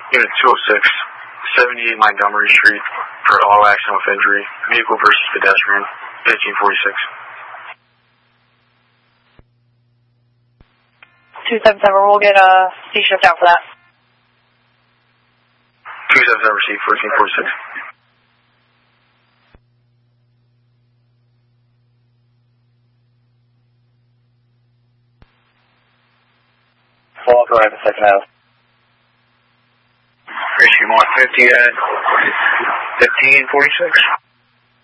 Unit 206, 78 Montgomery Street for auto accident with injury, vehicle versus pedestrian, 1546. 277, we'll get a C shift out for that. 277 received, 1446. Fall drive, second house. Ratio 150 at 1546.